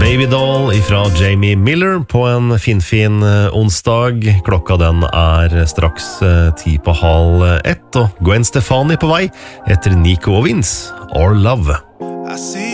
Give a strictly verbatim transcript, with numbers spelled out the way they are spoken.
Baby Doll ifra Jamie Miller på en finfin onsdag. Klokka den er straks ti på halv ett, og Gwen Stefani på vei etter Nico og Vince, Our Love.